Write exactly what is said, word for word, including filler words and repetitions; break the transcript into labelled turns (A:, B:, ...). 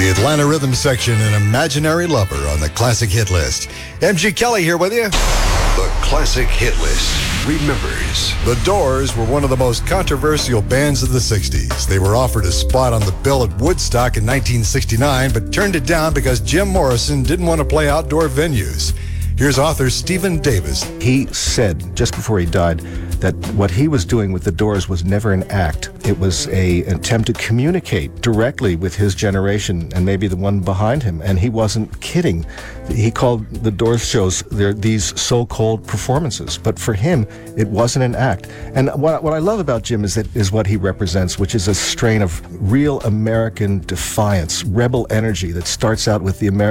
A: The Atlanta Rhythm Section and Imaginary Lover on the Classic Hit List. M G Kelly here with you.
B: The Classic Hit List remembers.
A: The Doors were one of the most controversial bands of the sixties. They were offered a spot on the bill at Woodstock in nineteen sixty-nine, but turned it down because Jim Morrison didn't want to play outdoor venues. Here's author Stephen Davis.
C: He said just before he died that what he was doing with the Doors was never an act. It was a, an attempt to communicate directly with his generation and maybe the one behind him. And he wasn't kidding. He called the Doors shows they're these so-called performances. But for him, it wasn't an act. And what, what I love about Jim is that is what he represents, which is a strain of real American defiance, rebel energy that starts out with the American